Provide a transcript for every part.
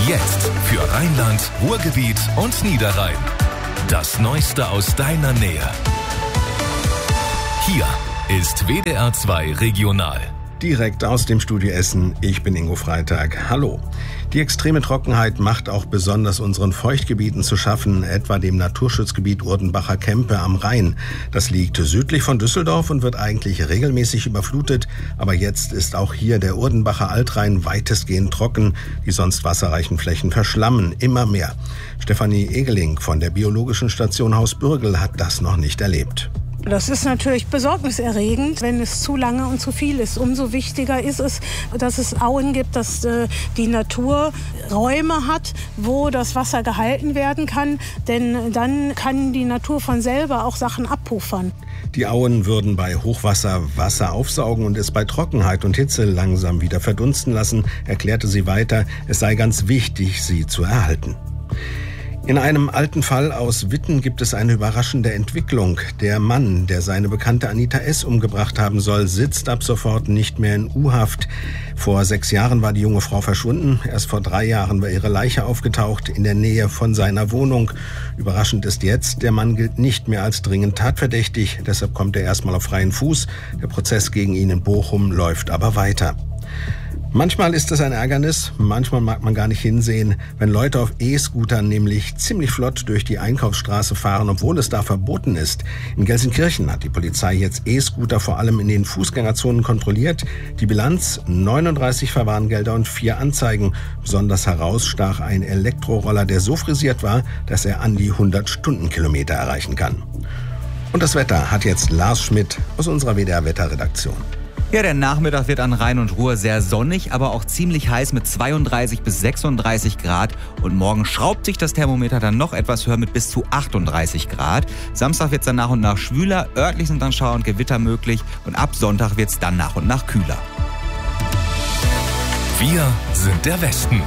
Jetzt für Rheinland, Ruhrgebiet und Niederrhein. Das Neueste aus deiner Nähe. Hier ist WDR 2 Regional. Direkt aus dem Studio Essen, ich bin Ingo Freitag. Hallo. Die extreme Trockenheit macht auch besonders unseren Feuchtgebieten zu schaffen, etwa dem Naturschutzgebiet Urdenbacher Kempe am Rhein. Das liegt südlich von Düsseldorf und wird eigentlich regelmäßig überflutet. Aber jetzt ist auch hier der Urdenbacher Altrhein weitestgehend trocken. Die sonst wasserreichen Flächen verschlammen immer mehr. Stefanie Egeling von der Biologischen Station Haus Bürgel hat das noch nicht erlebt. Das ist natürlich besorgniserregend, wenn es zu lange und zu viel ist. Umso wichtiger ist es, dass es Auen gibt, dass die Natur Räume hat, wo das Wasser gehalten werden kann. Denn dann kann die Natur von selber auch Sachen abpuffern. Die Auen würden bei Hochwasser Wasser aufsaugen und es bei Trockenheit und Hitze langsam wieder verdunsten lassen, erklärte sie weiter. Es sei ganz wichtig, sie zu erhalten. In einem alten Fall aus Witten gibt es eine überraschende Entwicklung. Der Mann, der seine Bekannte Anita S. umgebracht haben soll, sitzt ab sofort nicht mehr in U-Haft. Vor 6 Jahren war die junge Frau verschwunden. Erst vor 3 Jahren war ihre Leiche aufgetaucht in der Nähe von seiner Wohnung. Überraschend ist jetzt, der Mann gilt nicht mehr als dringend tatverdächtig. Deshalb kommt er erstmal auf freien Fuß. Der Prozess gegen ihn in Bochum läuft aber weiter. Manchmal ist es ein Ärgernis, manchmal mag man gar nicht hinsehen, wenn Leute auf E-Scootern nämlich ziemlich flott durch die Einkaufsstraße fahren, obwohl es da verboten ist. In Gelsenkirchen hat die Polizei jetzt E-Scooter vor allem in den Fußgängerzonen kontrolliert. Die Bilanz: 39 Verwarngelder und 4 Anzeigen. Besonders herausstach ein Elektroroller, der so frisiert war, dass er an die 100 Stundenkilometer erreichen kann. Und das Wetter hat jetzt Lars Schmidt aus unserer WDR-Wetterredaktion. Ja, der Nachmittag wird an Rhein und Ruhr sehr sonnig, aber auch ziemlich heiß mit 32 bis 36 Grad. Und morgen schraubt sich das Thermometer dann noch etwas höher mit bis zu 38 Grad. Samstag wird es dann nach und nach schwüler, örtlich sind dann Schauer und Gewitter möglich und ab Sonntag wird es dann nach und nach kühler. Wir sind der Westen.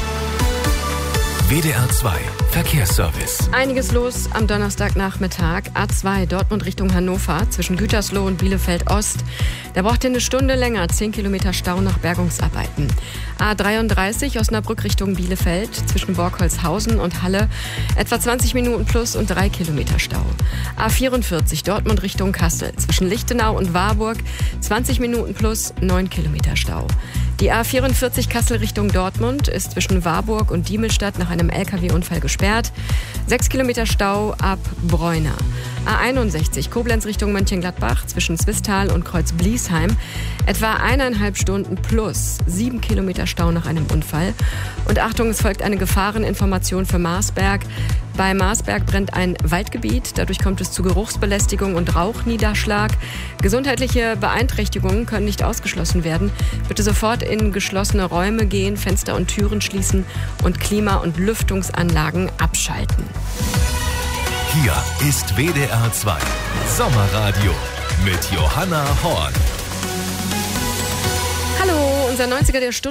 WDR 2 Verkehrsservice. Einiges los am Donnerstagnachmittag. A2 Dortmund Richtung Hannover zwischen Gütersloh und Bielefeld Ost. Da braucht ihr eine Stunde länger, 10 Kilometer Stau nach Bergungsarbeiten. A33 Osnabrück Richtung Bielefeld zwischen Borkholzhausen und Halle. Etwa 20 Minuten plus und 3 Kilometer Stau. A44 Dortmund Richtung Kassel zwischen Lichtenau und Warburg. 20 Minuten plus 9 Kilometer Stau. Die A44 Kassel Richtung Dortmund ist zwischen Warburg und Diemelstadt nach einem LKW-Unfall gesperrt. 6 Kilometer Stau ab Bräuna. A61 Koblenz Richtung Mönchengladbach zwischen Zwistal und Kreuz-Bliesheim. Etwa 1,5 Stunden plus 7 Kilometer Stau nach einem Unfall. Und Achtung, es folgt eine Gefahreninformation für Marsberg. Bei Marsberg brennt ein Waldgebiet. Dadurch kommt es zu Geruchsbelästigung und Rauchniederschlag. Gesundheitliche Beeinträchtigungen können nicht ausgeschlossen werden. Bitte sofort in geschlossene Räume gehen, Fenster und Türen schließen und Klima- und Lüftungsanlagen abschalten. Hier ist WDR 2 Sommerradio mit Johanna Horn. Hallo, unser 90er der Stunde.